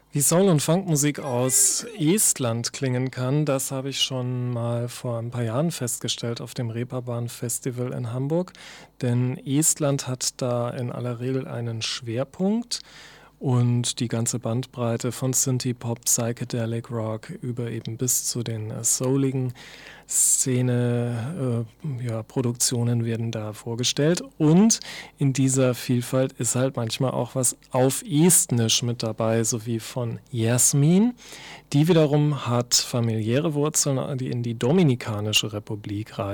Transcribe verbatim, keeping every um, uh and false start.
Wie Soul und Funkmusik aus Estland klingen kann, das habe ich schon mal vor ein paar Jahren festgestellt auf dem Reeperbahn-Festival in Hamburg. Denn Estland hat da in aller Regel einen Schwerpunkt und die ganze Bandbreite von Synthie-Pop, Psychedelic Rock über eben bis zu den äh, souligen Szene, äh, ja, Produktionen werden da vorgestellt. Und in dieser Vielfalt ist halt manchmal auch was auf Estnisch mit dabei, so wie von Jasmin. Die wiederum hat familiäre Wurzeln, die in die Dominikanische Republik reichen.